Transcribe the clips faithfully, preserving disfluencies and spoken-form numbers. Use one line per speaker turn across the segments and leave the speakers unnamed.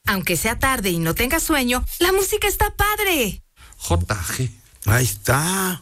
Aunque sea tarde y no tengas sueño, la música está padre.
J G.
Ahí está.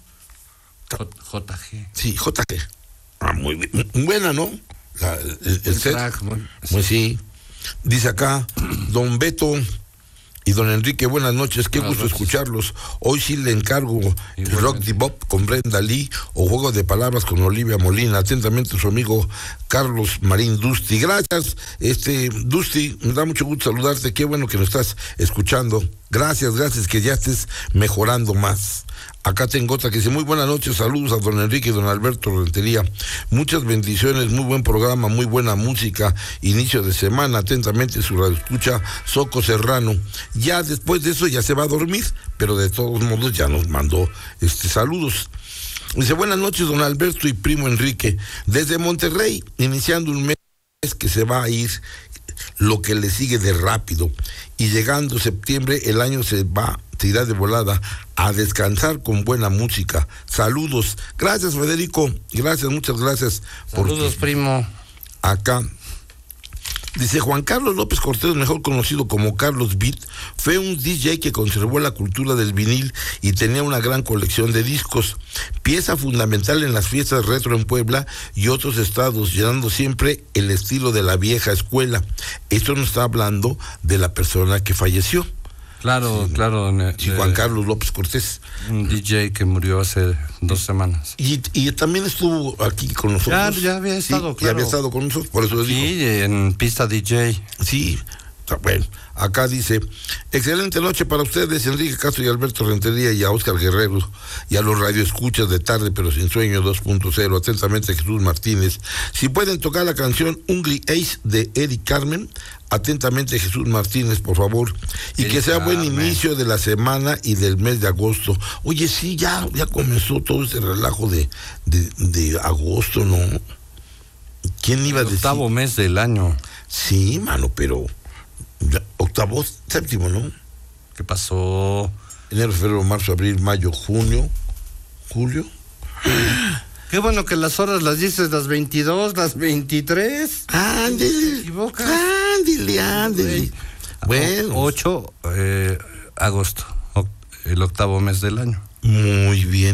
J G.
Sí, J G. Ah, muy, bien, muy buena, ¿no? La, el, el, el set.
Track, bueno,
Pues sí. Dice acá, don Beto y don Enrique, buenas noches, qué
buenas
gusto
noches.
escucharlos. Hoy sí le encargo el
Igualmente.
Rock the Bop con Brenda Lee o Juego de Palabras con Olivia Molina. Atentamente su amigo Carlos Marín Dusty. Gracias, este Dusty, me da mucho gusto saludarte, qué bueno que nos estás escuchando. Gracias, gracias, que ya estés mejorando más. Acá tengo otra que dice, muy buenas noches, saludos a don Enrique y don Alberto Rentería. Muchas bendiciones, muy buen programa, muy buena música, inicio de semana, atentamente su radio escucha, Soco Serrano. Ya después de eso ya se va a dormir, pero de todos modos ya nos mandó este saludos. Dice, buenas noches, don Alberto y primo Enrique. Desde Monterrey, iniciando un mes que se va a ir lo que le sigue de rápido. Y llegando septiembre, el año se va, se irá de volada a descansar con buena música. Saludos. Gracias, Federico. Gracias, muchas gracias.
Saludos,
por
primo.
acá. Dice Juan Carlos López Cortés, mejor conocido como Carlos Beat, fue un D J que conservó la cultura del vinil y tenía una gran colección de discos, pieza fundamental en las fiestas retro en Puebla y otros estados, llenando siempre el estilo de la vieja escuela. Esto nos está hablando de la persona que falleció.
Claro,
Sí,
claro. ne-
Sí,
de-
Juan Carlos López Cortés.
Un D J que murió hace dos semanas.
Y, y también estuvo aquí con nosotros.
Ya, ya había estado,
Sí,
claro.
ya había estado con nosotros, por eso le digo.
Sí, en pista D J.
Sí, está bueno. Acá dice, excelente noche para ustedes, Enrique Castro y Alberto Rentería, y a Óscar Guerrero, y a los radioescuchas de Tarde pero Sin Sueño dos punto cero, atentamente Jesús Martínez. Si pueden tocar la canción Hungry Ace de Eric Carmen, atentamente Jesús Martínez, por favor. Y
Eric
que sea buen
Carmen.
inicio de la semana y del mes de agosto. Oye, sí, ya, ya comenzó todo ese relajo de, de, de agosto, ¿no? ¿Quién iba a
El
decir?
octavo mes del año.
Sí, mano, pero ya, octavo, séptimo, ¿no?
¿Qué pasó?
Enero, febrero, marzo, abril, mayo, junio, julio.
Qué bueno que las horas las dices las veintidós, las veintitrés.
Ándele.
¿Te equivocas?
Ándele, ándele. Bueno.
ocho, eh, agosto, oc- el octavo mes del año.
Muy bien.